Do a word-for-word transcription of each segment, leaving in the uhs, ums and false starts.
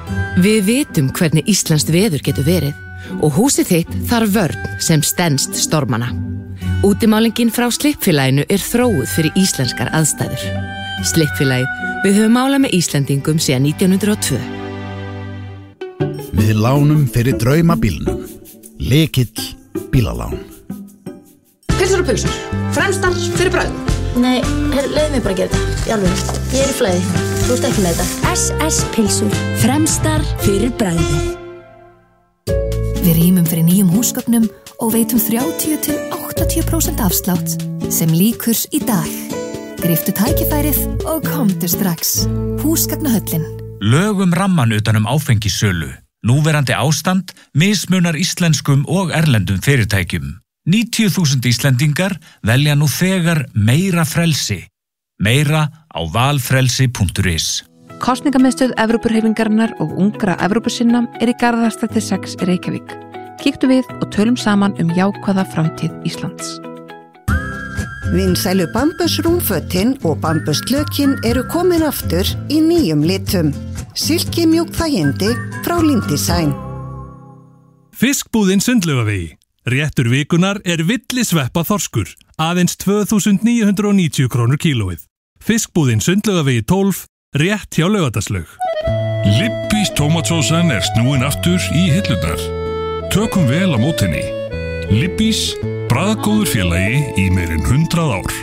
Við vitum hvernig íslenskt veður getur verið og húsið þitt þarf vörn sem stenst stormana. Útimálingin frá Slippfélaginu er þróuð fyrir íslenskar aðstæður. Slippfélagið, við höfum málað með Íslendingum síðan nítján hundrað og tvö. Við lánum fyrir draumabílnum. Lykill bílalán. Pilsur og pilsur, fremstar fyrir bragð. Nei, leið mér bara að gera þetta. Í alveg, ég er í flæði. Þú ert ekki með þetta. S S Pilsur, fremstar fyrir bragðið. Við rýmum fyrir nýjum húsgögnum og veitum þrjátíu til áttatíu prósent afslátt sem lýkur í dag. Griftu tækifærið og komdu strax. Húsgagnahöllin. Lögum ramman utanum áfengissölu. Núverandi ástand mismunar íslenskum og erlendum fyrirtækjum. níutíu þúsund Íslendingar velja nú þegar meira frelsi. Meira á valfrelsi punktur is. Kosningamiðstöð Evrópuhreyfingarinnar og ungra Evrópusinna er í Garðastræti sex í Reykjavík. Kíktu við og tölum saman um jákvæða framtíð Íslands. Vinsælu bambusrúmfötin og bambuslökin eru komin aftur í nýjum litum. Silki mjúk þægindi frá Lindesign. Fiskbúðin Sundlaugavegi. Réttur vikunar er villisveppa þorskur, aðeins tvö þúsund níu hundruð og níutíu krónur kílóið. Fiskbúðin Sundlaugavegi tólf, rétt hjá Laugardalslaug. Lippís tómatsósan er snúin aftur í hillurnar. Tökum vel á mótinni. Lippís, bragðgóður félagi í meirinn hundrað ár.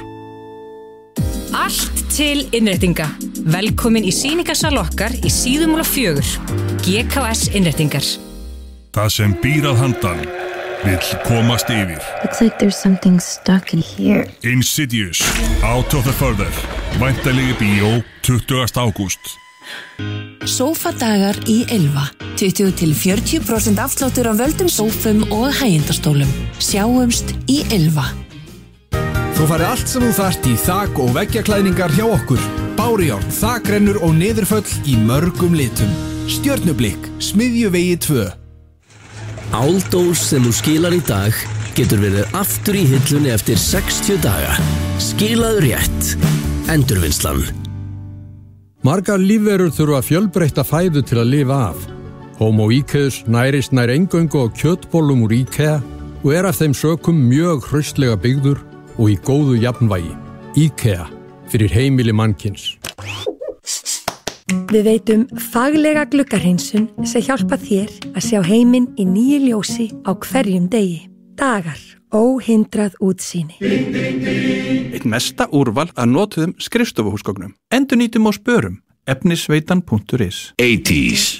Allt til innréttinga. Velkomin í sýningarsal okkar í Síðumúla fjögur. G K S innréttingar. Það sem býr að handan vill komast yfir. Looks like there's something stuck in here. Insidious, Out of the Further. Væntanlegi bíó tuttugasta ágúst. Sófadagar í Ylva. tuttugu til fjörutíu prósent afsláttur á völdum sófum og hægindastólum. Sjáumst í Ylva. Þú farið allt sem þú þarft í þak- og veggjaklæðningar hjá okkur. Bárujárn, þakrennur og niðurföll í mörgum litum. Stjörnublikk, Smiðjuvegi tvö. Áldós sem þú skilar í dag getur verið aftur í hillunni eftir sextíu daga. Skilaðu rétt. Endurvinnslan. Margar lífverur þurfa fjölbreytta fæðu til að lifa af. Homo iceus nærist nær eingöngu á kjötbollum úr IKEA og er af þeim sökum mjög hraustlega byggður og í góðu jafnvægi. IKEA, fyrir heimili mannkins. Við veitum faglega gluggahreinsun sem hjálpa þér að sjá heiminn í nýju ljósi á hverjum degi. Dagar, óhindrað útsýni. Eitt mesta úrval að notuðum skrifstofuhúsgögnum. Endurnýtum og spörum. efnisveitan punktur is. eighties.